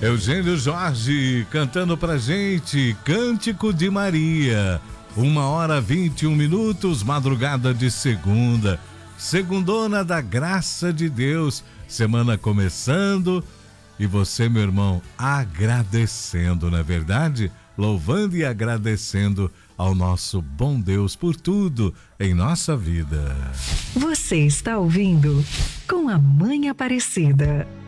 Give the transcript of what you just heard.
Eugênio Jorge cantando pra gente Cântico de Maria. 1h21, madrugada de segunda. Segundona da graça de Deus. Semana começando. E você, meu irmão, agradecendo, não é verdade? Louvando e agradecendo ao nosso bom Deus por tudo em nossa vida. Você está ouvindo Com a Mãe Aparecida.